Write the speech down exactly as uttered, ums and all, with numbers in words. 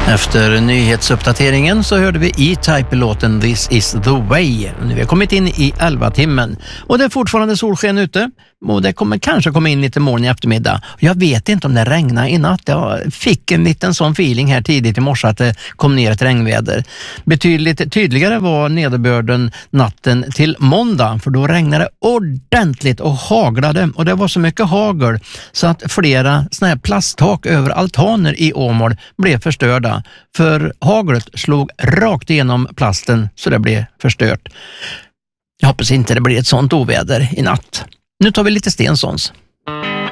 Efter nyhetsuppdateringen så hörde vi E-Type-låten This is the way. Nu har vi kommit in i elva timmen och det är fortfarande solsken ute och det kommer kanske komma in lite moln i eftermiddag. Jag vet inte om det regnar i natt. Jag fick en liten sån feeling här tidigt i morse att det kom ner ett regnväder. Betydligt tydligare var nederbörden natten till måndag, för då regnade det ordentligt och haglade, och det var så mycket hagel så att flera såna här plasttak över altaner i Åmål blev förstörda, för haglet slog rakt igenom plasten så det blev förstört. Jag hoppas inte det blir ett sånt oväder i natt. Nu tar vi lite Stensons.